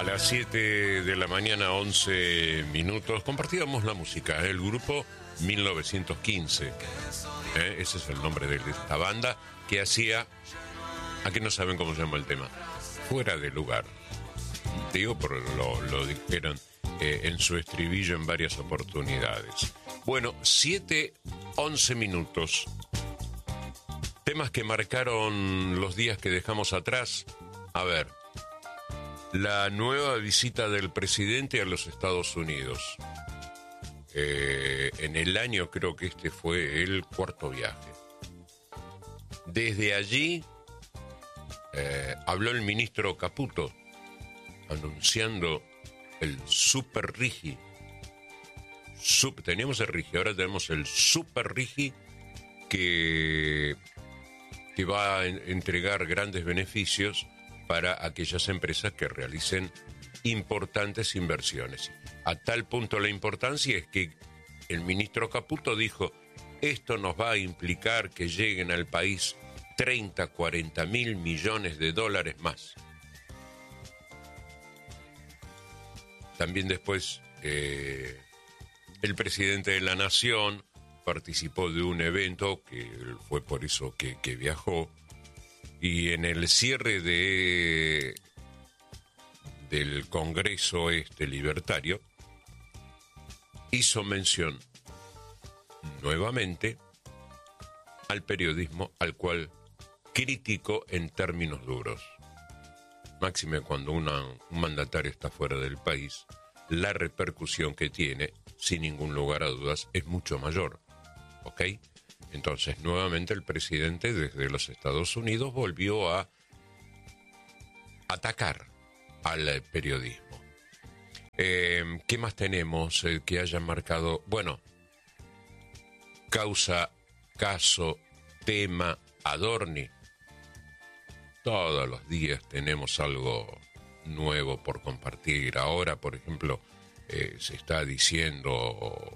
las 7 de la mañana, 11 minutos, compartíamos la música, el grupo 1915. Ese es el nombre de esta banda que hacía, aquí no saben cómo se llama el tema, Fuera de Lugar. Digo, por lo dijeron en su estribillo en varias oportunidades. Bueno, 7, 11 minutos. Temas que marcaron los días que dejamos atrás. A ver, la nueva visita del presidente a los Estados Unidos. En el año creo que este fue el cuarto viaje. Desde allí habló el ministro Caputo anunciando el Super Rigi. Teníamos el Rigi, ahora tenemos el Super Rigi que va a entregar grandes beneficios para aquellas empresas que realicen importantes inversiones. A tal punto la importancia es que el ministro Caputo dijo, esto nos va a implicar que lleguen al país 30, 40 mil millones de dólares más. También después el presidente de la Nación participó de un evento que fue por eso que viajó, y en el cierre del Congreso libertario hizo mención nuevamente al periodismo, al cual criticó en términos duros. Máxime cuando un mandatario está fuera del país, la repercusión que tiene, sin ningún lugar a dudas, es mucho mayor. ¿Ok? Entonces, nuevamente el presidente desde los Estados Unidos volvió a atacar al periodismo. ¿Qué más tenemos que haya marcado? Bueno, causa, caso, tema, Adorni. Todos los días tenemos algo nuevo por compartir. Ahora, por ejemplo, se está diciendo